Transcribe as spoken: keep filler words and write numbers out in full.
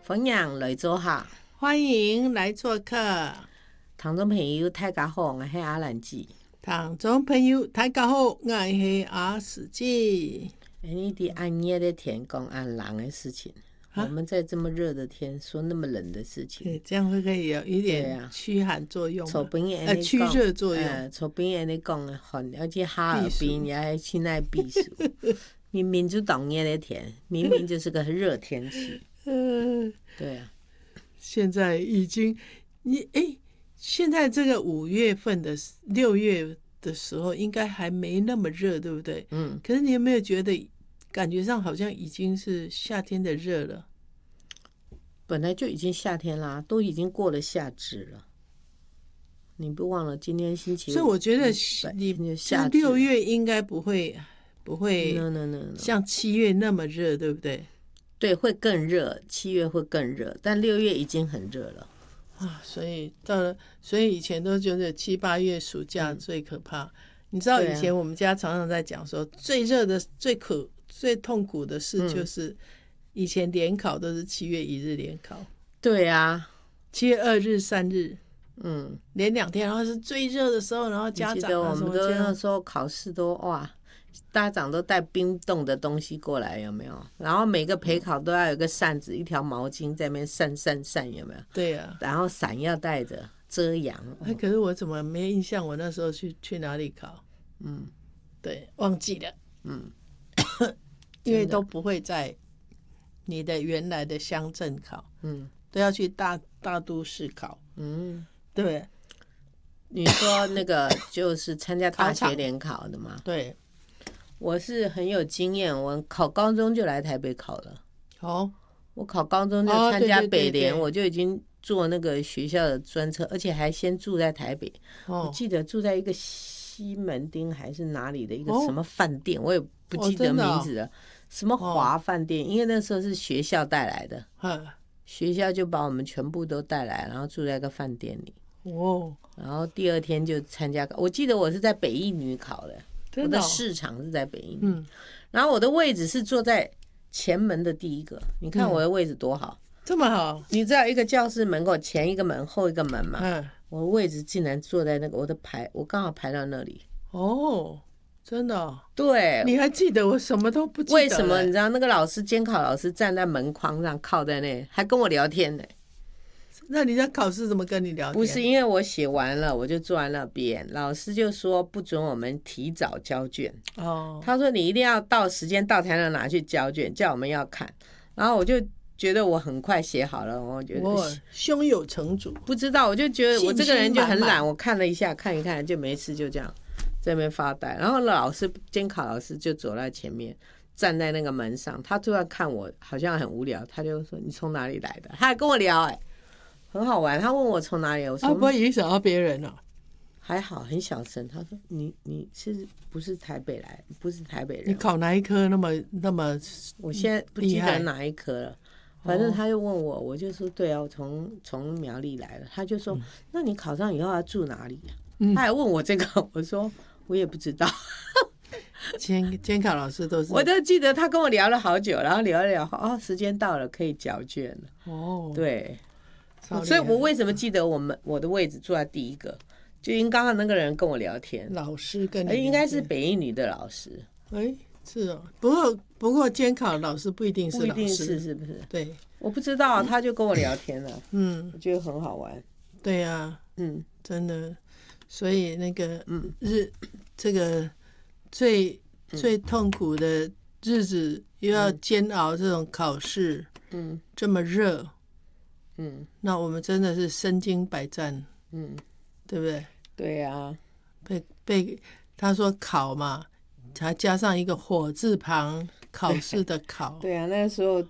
逢阳来做客， 欢迎来做客。 听众朋友大家好，我是阿兰姐。 听众朋友大家好，我是阿史姐。 你的暗夜的天讲暗冷的事情，我们在这么热的天说那么冷的事情， 对，这样会可以有一点驱寒作用， 臭边的呃驱热作用。 臭边的你讲的很，而且哈尔滨也还去那避暑。明明就冬夜的天，明明就是个热天气。 嗯， 对啊， 现在已经你哎，现在这个五月份的六月的时候，应该还没那么热，对不对？ 嗯。 可是你有没有觉得，感觉上好像已经是夏天的热了？ 本来就已经夏天啦，都已经过了夏至了。你不忘了今天星期五， 所以我觉得你六月应该不会不会 no, no, no, no. 像七月那么热，对不对？ 对，会更热，七月会更热，但六月已经很热了啊！所以到了，所以以前都觉得七八月暑假最可怕。嗯、你知道以前我们家常常在讲说，最热的、最可、最痛苦的事就是以前联考都是七月一日联考。 对啊， 七月二日、三日， 嗯， 连两天，然后是最热的时候，然后家长、啊、 记得我们都那时候考试都哇。家长都带冰冻的东西过来，有没有？然后每个陪考都要有个扇子、一条毛巾在那边扇扇扇，有没有？ 对呀、啊。 然后伞要带着遮阳。 哎、可是我怎么没印象？我那时候去去哪里考？ 嗯， 对，忘记了。 嗯， 因为都不会在你的原来的乡镇考， 嗯， 都要去大大都市考。 嗯， 对。 你说那个就是参加大学联考的吗？ 对。 我是很有经验，我考高中就来台北考了。 哦， 我考高中就参加北联、 哦， 我就已经坐那个学校的专车，而且还先住在台北。哦、我记得住在一个西门町还是哪里的一个什么饭店，哦、我也不记得名字了。哦、什么华饭店、哦？因为那时候是学校带来的， 嗯、 学校就把我们全部都带来，然后住在一个饭店里。 哦， 然后第二天就参加，我记得我是在北一女考的。 哦、 我的市场是在北一女， 嗯， 然后我的位置是坐在前门的第一个。你看我的位置多好， 嗯、这么好。 你知道一个教室门口前一个门后一个门嘛？ 嗯， 我的位置竟然坐在那个我的排，我刚好排到那里。 哦，真的、哦？ 对， 你还记得？我什么都不记得。 为什么？你知道那个老师监考老师站在门框上靠在那，还跟我聊天呢。 那你在考试怎么跟你聊天？ 不是因为我写完了，我就坐在那边，老师就说不准我们提早交卷。 哦， 他说你一定要到时间到才能拿去交卷，叫我们要看。然后我就觉得我很快写好了，我觉得我胸有成竹。 不知道，我就觉得我这个人就很懒，我看了一下，看一看就没事，就这样在那边发呆。然后老师监考老师就走在前面，站在那个门上，他突然看我好像很无聊，他就说你从哪里来的？他还跟我聊、欸，哎。很好玩，他问我从哪里，我说他不会影响到别人哦。 还好，很小声。他说：“你你是不是台北来？不是台北人？ 你考哪一科那么那么？ 我现在不记得哪一科了。反正他就问我，我就说对啊，我从从苗栗来了。他就说：嗯、那你考上以后要住哪里、啊嗯？他还问我这个，我说我也不知道。 监监考老师都是， 我都记得他跟我聊了好久，然后聊一聊，哦，时间到了，可以交卷了。哦，对。”所以我为什么记得我们我的位置坐在第一个，就因为刚刚那个人跟我聊天， 老师跟你应该是北一女的老师。 哎，是哦。不过不过监考老师不一定是老师， 不一定是是不是？ 对， 我不知道，他就跟我聊天了。嗯，我觉得很好玩。 对呀、啊， 嗯， 真的。所以那个嗯日这个最最痛苦的日子，又要煎熬这种考试，嗯，这么热。嗯，那我们真的是身经百战，嗯，对不对？ 对呀、啊， 被被他说考嘛，还加上一个火字旁，考试的考。 对啊，那个时候